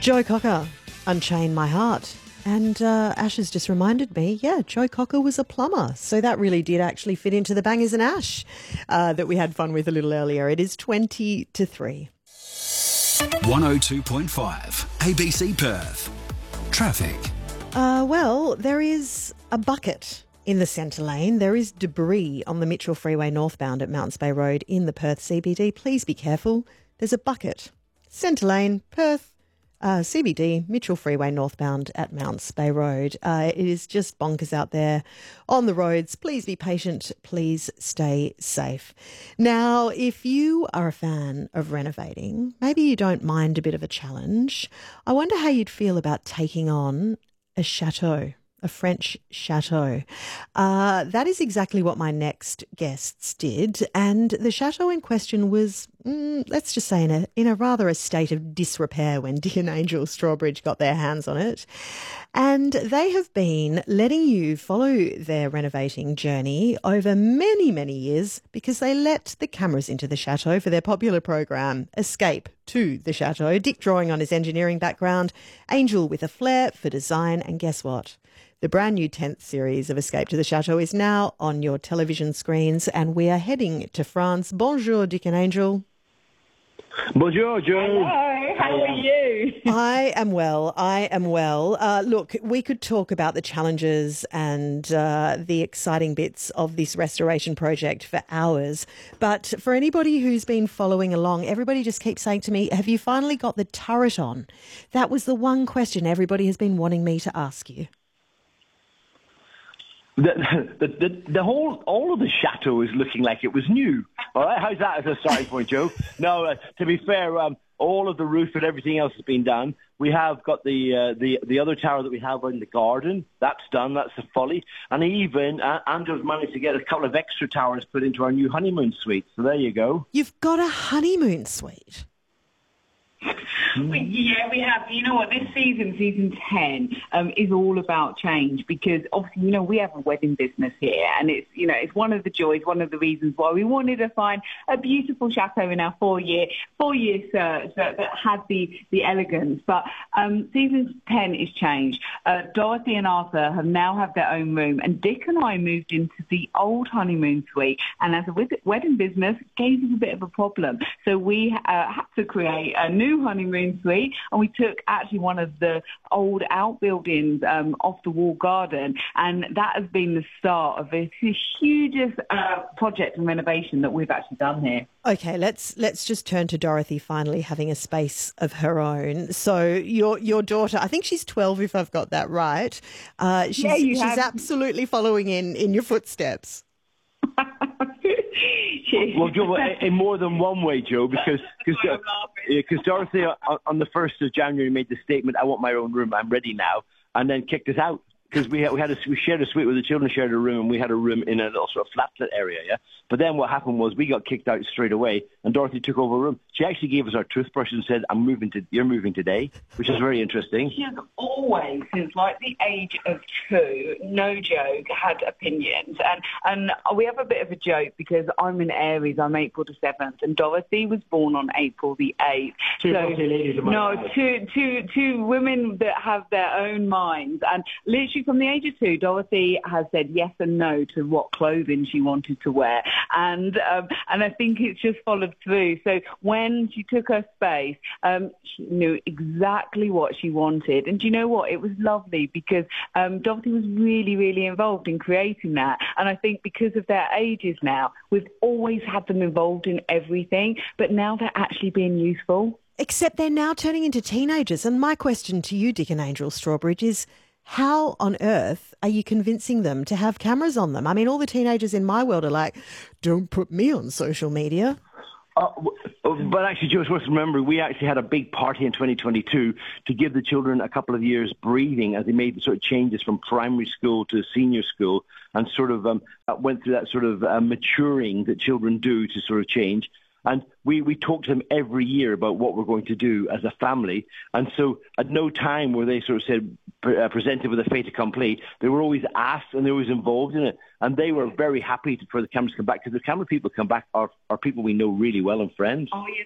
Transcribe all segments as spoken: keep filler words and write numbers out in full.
Joe Cocker, Unchain My Heart. And uh, Ash has just reminded me, yeah, Joe Cocker was a plumber. So that really did actually fit into the Bangers and Ash uh, that we had fun with a little earlier. It is twenty to three. one oh two point five A B C Perth. Traffic. Uh, well, there is a bucket in the centre lane. There is debris on the Mitchell Freeway northbound at Mountains Bay Road in the Perth C B D. Please be careful. There's a bucket. Centre lane, Perth. Uh, C B D, Mitchell Freeway northbound at Mounts Bay Road. Uh, it is just bonkers out there on the roads. Please be patient. Please stay safe. Now, if you are a fan of renovating, maybe you don't mind a bit of a challenge. I wonder how you'd feel about taking on a chateau. A French chateau. Uh, that is exactly what my next guests did. And the chateau in question was, mm, let's just say, in a, in a rather a state of disrepair when Dick and Angel Strawbridge got their hands on it. And they have been letting you follow their renovating journey over many, many years because they let the cameras into the chateau for their popular program, Escape to the Chateau. Dick drawing on his engineering background, Angel with a flair for design. And guess what? The brand new tenth series of Escape to the Chateau is now on your television screens, and we are heading to France. Bonjour, Dick and Angel. Bonjour, Joe. Hello, how are you? I am well. I am well. Uh, look, we could talk about the challenges and uh, the exciting bits of this restoration project for hours. But for anybody who's been following along, everybody just keeps saying to me, have you finally got the turret on? That was the one question everybody has been wanting me to ask you. The, the, the, the whole, all of the chateau is looking like it was new. All right, how's that as a starting point, Joe? No, uh, to be fair, um, all of the roof and everything else has been done. We have got the uh, the the other tower that we have in the garden. That's done. That's the folly. And even uh, Andrew's managed to get a couple of extra towers put into our new honeymoon suite. So there you go. You've got a honeymoon suite. We, yeah, we have. You know what? This season, season ten, um, is all about change because obviously, you know, we have a wedding business here, and it's, you know, it's one of the joys, one of the reasons why we wanted to find a beautiful chateau in our four-year four-year search that, that had the the elegance. But um, season ten is changed. Uh, Dorothy and Arthur have now have their own room, and Dick and I moved into the old honeymoon suite. And as a wedding business, it gave us a bit of a problem, so we uh, had to create a new honeymoon suite, and we took actually one of the old outbuildings um, off the wall garden, and that has been the start of this hugest uh, project and renovation that we've actually done here. Okay, let's let's just turn to Dorothy finally having a space of her own. So your your daughter, I think she's twelve if I've got that right. Uh, she's yeah, you she's have. absolutely following in, in your footsteps. Well, Joe, in more than one way, Joe, because because uh, Dorothy on, on the first of January made the statement, "I want my own room. I'm ready now," and then kicked us out because we had, we had a, we shared a suite with the children, shared a room, and we had a room in a little sort of flatlet area. Yeah, but then what happened was we got kicked out straight away, and Dorothy took over a room. She actually gave us our toothbrush and said, "I'm moving to you're moving today," which is very interesting. She has always, since like the age of two, no joke, had opinions, and and we have a bit of a joke because I'm in Aries, I'm April the seventh, and Dorothy was born on April the eighth. Two so ladies no, two two two women that have their own minds, and literally from the age of two, Dorothy has said yes and no to what clothing she wanted to wear, and um, and I think it's just followed through. So when she took her space, um, she knew exactly what she wanted. And do you know what? It was lovely because um, Dorothy was really, really involved in creating that. And I think because of their ages now, we've always had them involved in everything, but now they're actually being useful. Except they're now turning into teenagers. And my question to you, Dick and Angel Strawbridge, is how on earth are you convincing them to have cameras on them? I mean, all the teenagers in my world are like, don't put me on social media. Uh, but actually, Joe, it's worth remembering, we actually had a big party in twenty twenty-two to give the children a couple of years breathing as they made the sort of changes from primary school to senior school and sort of um, went through that sort of uh, maturing that children do to sort of change. And we, we talk to them every year about what we're going to do as a family. And so at no time were they sort of said, uh, presented with a fait accompli. They were always asked and they were always involved in it. And they were very happy to, for the cameras to come back because the camera people come back are, are people we know really well and friends. Oh, yeah, they love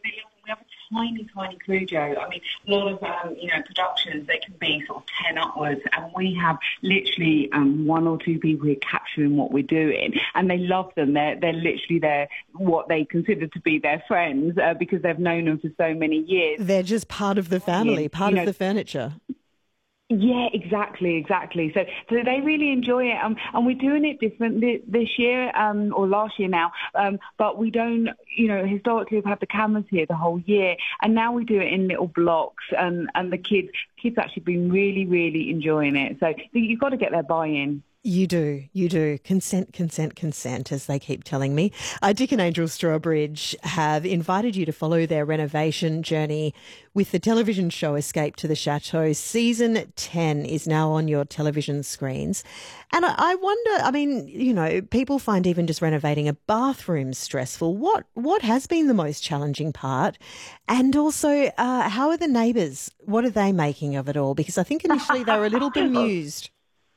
we have a tiny, tiny crew, Joe. I mean, a lot of, um, you know, productions, they can be sort of ten upwards, and we have literally um, one or two people who are capturing what we're doing, and they love them. They're, they're literally their, what they consider to be their friends uh, because they've known them for so many years. They're just part of the family, part you of know, the furniture. Yeah, exactly, exactly. So, so they really enjoy it, um, and we're doing it differently this year, um, or last year now. Um, but we don't, you know, historically we've had the cameras here the whole year, and now we do it in little blocks, and and the kids, kids actually been really, really enjoying it. So you've got to get their buy-in. You do, you do. Consent, consent, consent, as they keep telling me. Uh, Dick and Angel Strawbridge have invited you to follow their renovation journey with the television show Escape to the Chateau. Season ten is now on your television screens. And I, I wonder, I mean, you know, people find even just renovating a bathroom stressful. What what has been the most challenging part? And also, uh, how are the neighbours? What are they making of it all? Because I think initially they were a little bemused.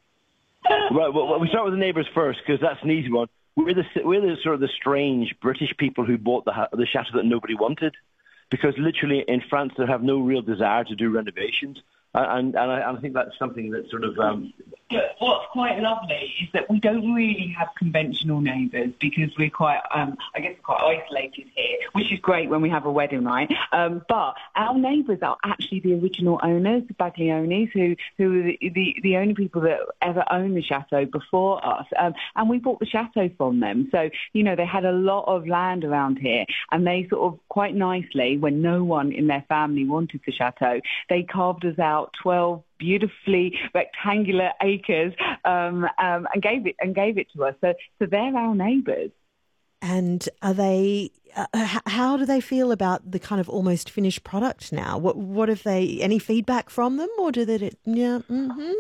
Right, well, we start with the neighbours first, because that's an easy one. We're the, we're the sort of the strange British people who bought the, the chateau that nobody wanted, because literally in France they have no real desire to do renovations, and, and, I, and I think that's something that sort of... Um, What's quite lovely is that we don't really have conventional neighbours, because we're quite, um, I guess, quite isolated here, which is great when we have a wedding, right? Um, but our neighbours are actually the original owners, the Baglioni's, who who are the, the, the only people that ever owned the chateau before us. Um, and we bought the chateau from them. So, you know, they had a lot of land around here, and they sort of quite nicely, when no one in their family wanted the chateau, they carved us out twelve beautifully rectangular acres um, um, and gave it and gave it to us. So, so they're our neighbours. And are they? Uh, how do they feel about the kind of almost finished product now? What what have they? Any feedback from them, or do they? Yeah. Mm-hmm.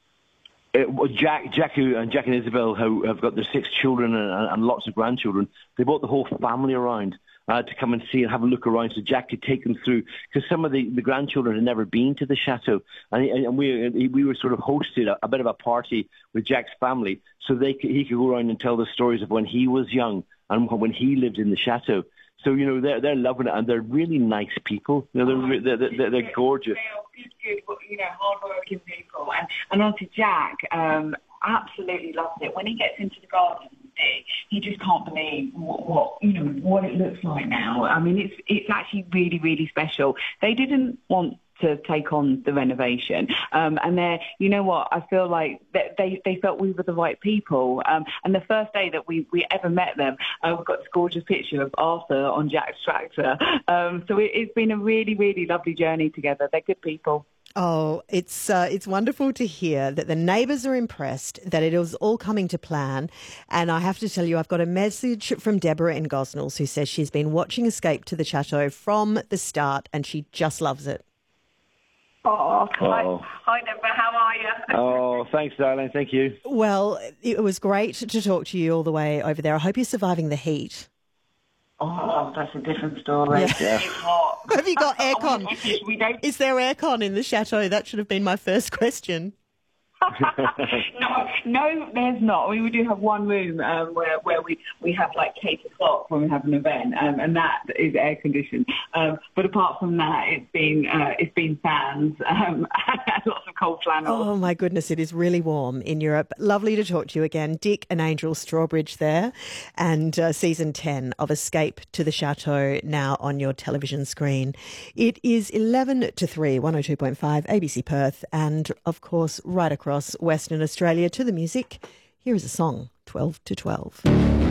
It, well, Jack, Jack, who, and Jack and Isabel, who have got their six children and, and lots of grandchildren, they brought the whole family around uh, to come and see and have a look around, so Jack could take them through, because some of the, the grandchildren had never been to the chateau, and, and we we were sort of hosted a, a bit of a party with Jack's family, so they could, he could go around and tell the stories of when he was young and when he lived in the chateau. So, you know, they're, they're loving it, and they're really nice people. You know, they're, they're, they're, they're gorgeous. Good, good, you know, hard-working people. And, and honestly, Jack um, absolutely loves it. When he gets into the garden, he just can't believe what, what, you know, what it looks like now. I mean, it's it's actually really, really special. They didn't want to take on the renovation. Um, and they're, you know what, I feel like they, they felt we were the right people. Um, and the first day that we, we ever met them, uh, we got this gorgeous picture of Arthur on Jack's tractor. Um, so it, it's been a really, really lovely journey together. They're good people. Oh, it's uh, it's wonderful to hear that the neighbours are impressed, that it is all coming to plan. And I have to tell you, I've got a message from Deborah in Gosnells, who says she's been watching Escape to the Chateau from the start and she just loves it. Oh, hi, oh. hi Deborah, how are you? Oh, thanks, darling. Thank you. Well, it was great to talk to you all the way over there. I hope you're surviving the heat. Oh, that's a different story. Yeah. Yeah. It's hot. Have you got aircon? We don't. Is there aircon in the chateau? That should have been my first question. no, no, there's not. I mean, we do have one room um, where where we, we have like eight o'clock when we have an event, um, and that is air conditioned. Um, but apart from that, it's been uh, it's been fans um, and lots of cold flannels. Oh my goodness, it is really warm in Europe. Lovely to talk to you again, Dick and Angel Strawbridge there, and uh, season ten of Escape to the Chateau now on your television screen. It is eleven to three, one oh two point five A B C Perth, and of course right across Western Australia to the music. Here is a song, twelve to twelve.